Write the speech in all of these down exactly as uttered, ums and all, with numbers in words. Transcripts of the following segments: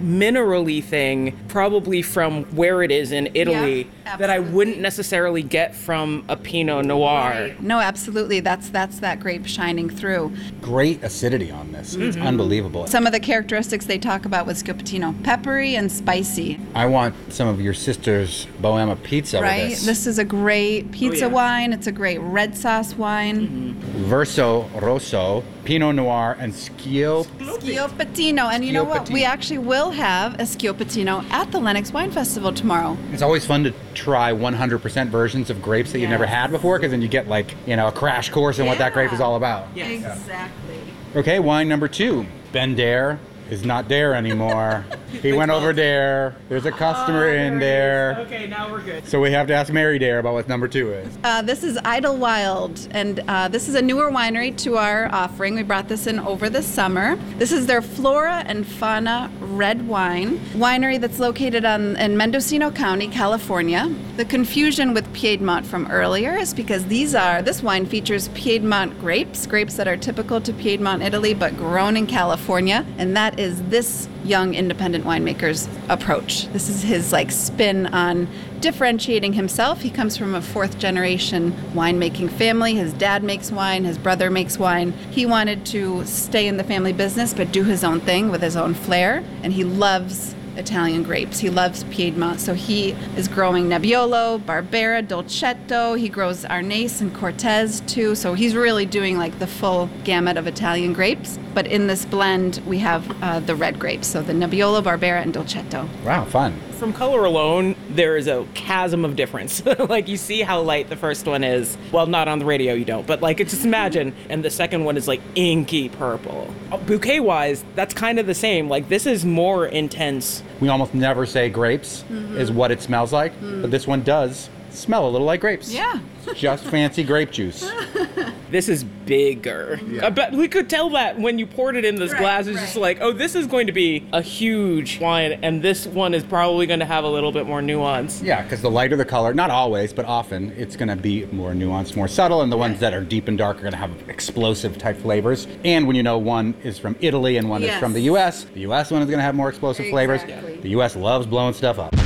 minerally thing, probably from where it is in Italy, Yeah, that I wouldn't necessarily get from a Pinot Noir. Right. No, absolutely. That's that's that grape shining through. Great acidity on this. It's unbelievable. Some of the characteristics they talk about with Schioppettino, peppery and spicy. I want some of your sister's Bohema pizza Right? with this. This is a great pizza Oh, yeah. wine. It's a great red sauce wine. Verso Rosso, Pinot Noir, and Schio. Schioppettino. And you know what? We Schioppettino. actually will have a Schioppettino at the Lenox Wine Festival tomorrow. It's always fun to try one hundred percent versions of grapes that you've never had before, because then you get like, you know, a crash course in what that grape is all about. Exactly. Okay, wine number two. Ben Dare is not Dare anymore. He went over Dare. There's a customer in there. Okay, now we're good. So we have to ask Mary Dare about what number two is. Uh, this is Idlewild, and uh, this is a newer winery to our offering. We brought this in over the summer. This is their Flora and Fauna red wine, winery that's located on, in Mendocino County, California. The confusion with Piedmont from earlier is because these are, this wine features Piedmont grapes, grapes that are typical to Piedmont, Italy, but grown in California, and that is this young independent winemaker's approach. This is his like spin on differentiating himself. He comes from a fourth generation winemaking family. His dad makes wine, his brother makes wine. He wanted to stay in the family business but do his own thing with his own flair, and he loves Italian grapes. He loves Piedmont, so he is growing Nebbiolo, Barbera, Dolcetto. He grows Arnese and Cortez too, so he's really doing like the full gamut of Italian grapes. But in this blend, we have uh, the red grapes, so the Nebbiolo, Barbera, and Dolcetto. Wow, fun. From color alone, there is a chasm of difference. Like, you see how light the first one is. Well, not on the radio, you don't. But, like, just imagine. And the second one is, like, inky purple. Bouquet-wise, that's kind of the same. Like, this is more intense. We almost never say grapes is what it smells like, but this one does smell a little like grapes. Yeah. Just fancy grape juice. This is bigger. I bet we could tell that when you poured it in this Right, glass. It's just like, oh, this is going to be a huge wine, and this one is probably going to have a little bit more nuance. Yeah, because the lighter the color, not always, but often, it's going to be more nuanced, more subtle, and the ones that are deep and dark are going to have explosive type flavors. And when you know one is from Italy and one is Yes. from the U S, the U S one is going to have more explosive flavors. Exactly. The U S loves blowing stuff up.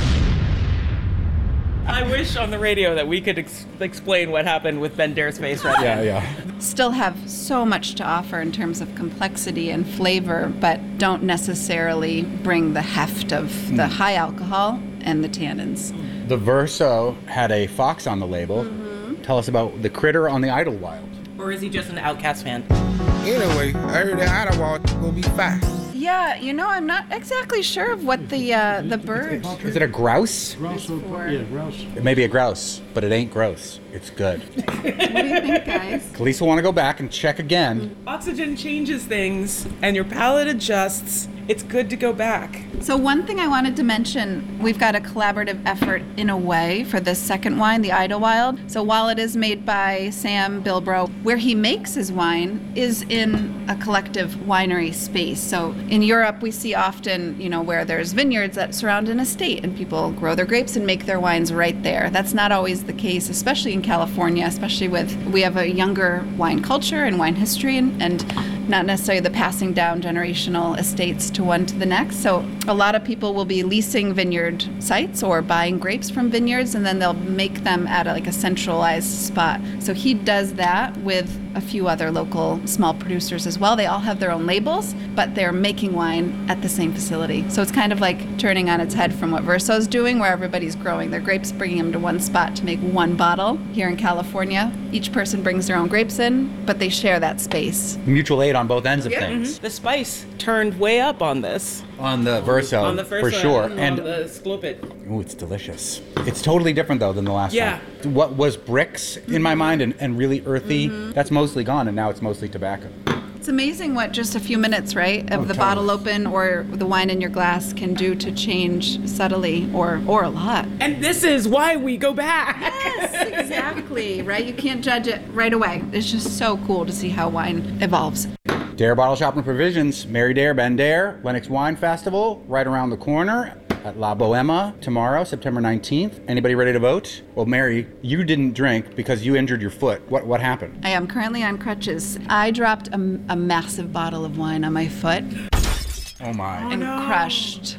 I wish on the radio that we could ex- explain what happened with Ben Dare's face right Yeah, now. yeah. Still have so much to offer in terms of complexity and flavor, but don't necessarily bring the heft of the high alcohol and the tannins. The Verso had a fox on the label. Tell us about the critter on the Idlewild. Or is he just an Outcast fan? Anyway, I heard that Idlewild will be fine. Yeah, you know, I'm not exactly sure of what the uh, the bird Is it a grouse? Grouse or, for. yeah, grouse. It may be a grouse, but it ain't gross. It's good. What do you think, guys? Khalees will want to go back and check again. Oxygen changes things, and your palate adjusts. It's good to go back. So one thing I wanted to mention, we've got a collaborative effort in a way for this second wine, the Idlewild. So while it is made by Sam Bilbrough, where he makes his wine is in a collective winery space. So in Europe, we see often, you know, where there's vineyards that surround an estate and people grow their grapes and make their wines right there. That's not always the case, especially in California, especially with, we have a younger wine culture and wine history and, and not necessarily the passing down generational estates to one to the next. So a lot of people will be leasing vineyard sites or buying grapes from vineyards, and then they'll make them at a, like a centralized spot. So he does that with a few other local small producers as well. They all have their own labels, but they're making wine at the same facility. So it's kind of like turning on its head from what Verso's doing, where everybody's growing their grapes, bringing them to one spot to make one bottle. Here in California, each person brings their own grapes in, but they share that space. Mutual aid on both ends of things. The spice turned way up on this. On the Verso, on the first for one, sure. on And the Sklopit. ooh, it's delicious. It's totally different though than the last Yeah. one. What was bricks in my mind and, and really earthy, that's mostly gone, and now it's mostly tobacco. It's amazing what just a few minutes, right, of Oh, the totally. bottle open or the wine in your glass can do to change subtly or or a lot. And this is why we go back. Yes, exactly, right? You can't judge it right away. It's just so cool to see how wine evolves. Dare Bottle Shop and Provisions, Mary Dare, Ben Dare, Lenox Wine Festival, right around the corner at La Bohema tomorrow, September nineteenth. Anybody ready to vote? Well, Mary, you didn't drink because you injured your foot. What what happened? I am currently on crutches. I dropped a, a massive bottle of wine on my foot Oh my. and crushed